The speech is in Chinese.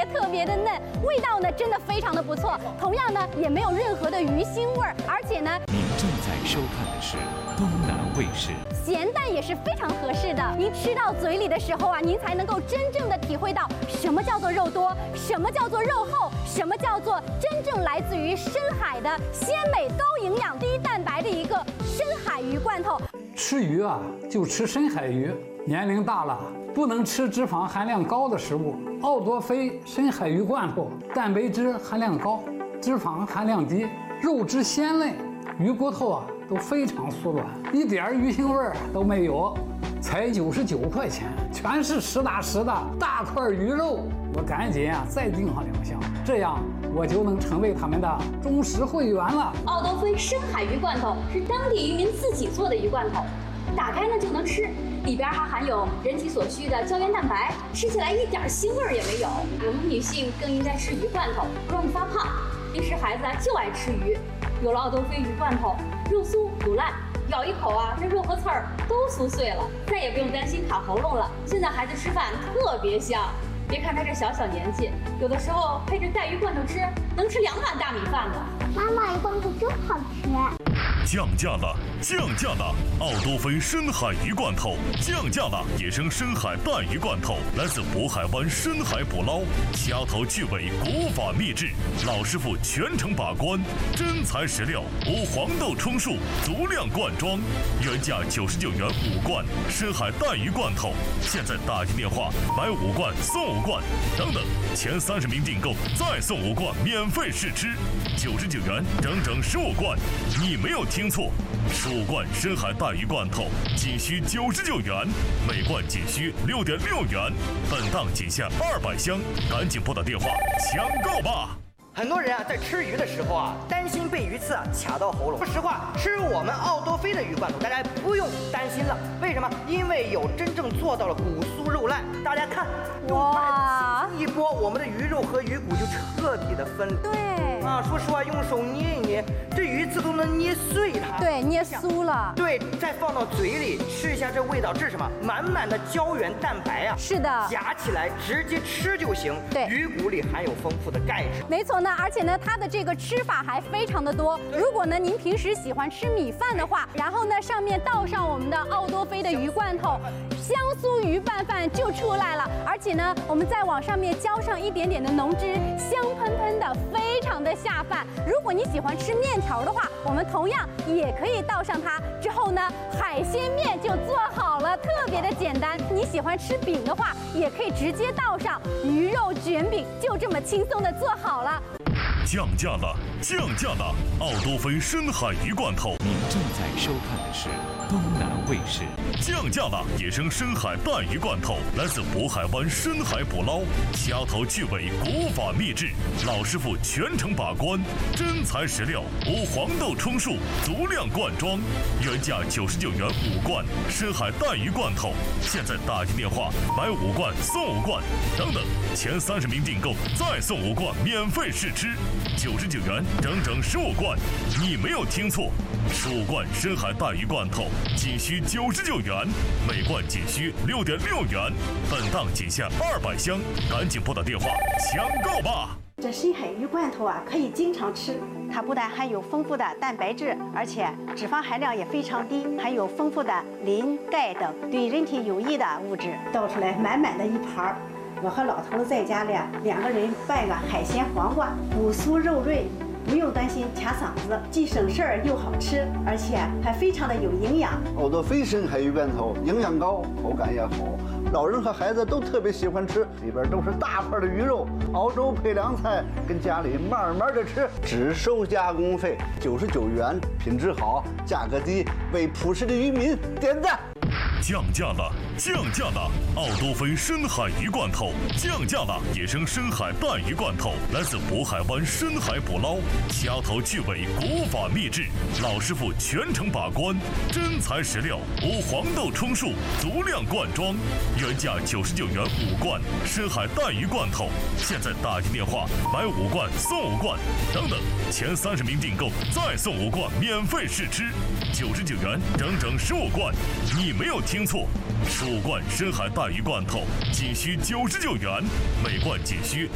特别的嫩，味道呢真的非常的不错。同样呢，也没有任何的鱼腥味儿，而且呢， 您正在收看的是东南卫视。 咸淡也是非常合适的。您吃到嘴里的时候啊，您才能够真正的体会到什么叫做肉多，什么叫做肉厚，什么叫做真正来自于深海的鲜美、高营养、低蛋白的一个深海鱼罐头。 吃鱼啊，就吃深海鱼。年龄大了，不能吃脂肪含量高的食物。奥多菲深海鱼罐头，蛋白质含量高，脂肪含量低，肉质鲜嫩，鱼骨头啊都非常酥软，一点鱼腥味儿都没有，才99块钱，全是实打实的大块鱼肉。我赶紧啊再订上2箱，这样我就能成为他们的忠实会员了。 奥多菲深海鱼罐头是当地渔民自己做的鱼罐头，打开呢就能吃，里边还含有人体所需的胶原蛋白，吃起来一点腥味儿也没有。我们女性更应该吃鱼罐头，不容易发胖。平时孩子啊就爱吃鱼，有了奥多菲鱼罐头，肉酥不烂，咬一口啊，这肉和刺儿都酥碎了，再也不用担心卡喉咙了。现在孩子吃饭特别香，别看他这小年纪，有的时候配着带鱼罐头吃，能吃2碗大米饭呢。 妈妈，鱼罐头真好吃。 降价了！降价了！奥多菲深海鱼罐头降价了！野生深海带鱼罐头来自渤海湾深海捕捞，掐头去尾，古法秘制，老师傅全程把关，真材实料，无黄豆充数，足量灌装，原价99元5罐深海带鱼罐头，现在打进电话买5罐送5罐，等等，前30名订购再送5罐免费试吃，99元整整15罐，你没有听错，15罐深海带鱼罐头仅需99元，每罐仅需6.6元，本档仅限200箱，赶紧拨打电话抢购吧！ 很多人啊，在吃鱼的时候啊，担心被鱼刺啊卡到喉咙。说实话，吃我们奥多菲的鱼罐头，大家不用担心了。为什么？因为有真正做到了骨酥肉烂。大家看，用筷子一拨，我们的鱼肉和鱼骨就彻底的分离。 对啊，说实话，用手捏一捏，这鱼刺都能捏碎它。 对，捏酥了。 对，再放到嘴里吃一下，这味道这是什么？满满的胶原蛋白啊！ 是的， 夹起来直接吃就行。 对， 鱼骨里含有丰富的钙质。 没错呢，而且呢，它的这个吃法还非常的多。如果呢您平时喜欢吃米饭的话，然后呢上面倒上我们的奥多菲的鱼罐头，香酥鱼拌饭就出来了。而且呢，我们再往上面浇上一点点的浓汁，香喷喷的，非常的下饭。如果你喜欢吃面条的话，我们同样也可以倒上它。之后呢，海鲜面就做好了，特别的简单。你喜欢吃饼的话，也可以直接倒上鱼肉卷饼，就这么轻松的做好了。 降价了！降价了！奥多菲深海鱼罐头， 您正在收看的是东南卫视。 降价了！野生深海带鱼罐头来自渤海湾深海捕捞，掐头去尾，古法秘制，老师傅全程把关，真材实料，无黄豆充数，足量灌装，原价99元5罐深海带鱼罐头，现在打进电话买5罐送5罐，等等，前30名订购再送5罐免费试吃，99元整整15罐，你没有听错，15罐深海带鱼罐头仅需99元，每罐仅需6.6元，本档仅限200箱，赶紧拨打电话抢购吧！ 这深海鱼罐头啊，可以经常吃。它不但含有丰富的蛋白质，而且脂肪含量也非常低，含有丰富的磷、钙等对人体有益的物质。倒出来满满的一盘儿，我和老头子在家里2个人拌个海鲜黄瓜，骨酥肉润。不用担心卡嗓子，既省事儿又好吃，而且还非常的有营养。 奥多菲深海鱼罐头营养高，口感也好，老人和孩子都特别喜欢吃，里边都是大块的鱼肉，熬粥配凉菜，跟家里慢慢的吃，只收加工费，99元，品质好，价格低，为朴实的渔民点赞。 降价了！降价了！奥多菲深海鱼罐头降价了！野生深海带鱼罐头来自渤海湾深海捕捞，掐头去尾，古法秘制，老师傅全程把关，真材实料，无黄豆充数，足量灌装，原价99元5罐深海带鱼罐头，现在打进电话买5罐送5罐，等等，前30名订购再送5罐免费试吃，99元整整15罐，你没有听错，15罐深海带鱼罐头仅需99元，每罐仅需